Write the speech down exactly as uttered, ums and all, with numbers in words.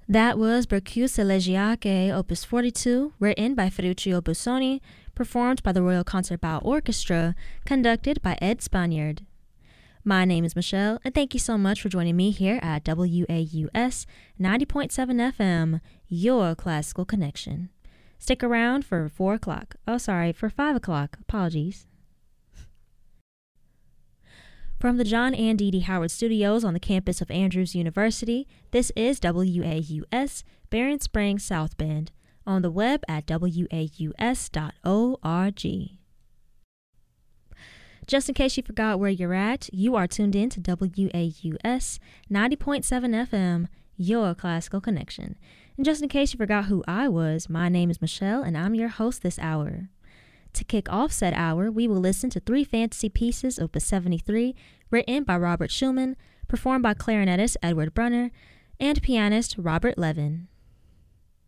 That was Berceuse Elegiaque, Opus forty-two, written by Ferruccio Busoni, performed by the Royal Concertbau Orchestra, conducted by Ed Spaniard. My name is Michelle, and thank you so much for joining me here at W A U S ninety point seven F M, your classical connection. Stick around for four o'clock. Oh, sorry, for five o'clock. Apologies. From the John and Dee Dee Howard Studios on the campus of Andrews University, this is W A U S, Barron Springs South Bend, on the web at W A U S dot org. Just in case you forgot where you're at, you are tuned in to W A U S ninety point seven F M, your classical connection. And just in case you forgot who I was, my name is Michelle, and I'm your host this hour. To kick off said hour, we will listen to three fantasy pieces, Opus seventy-three, written by Robert Schumann, performed by clarinetist Edward Brunner, and pianist Robert Levin.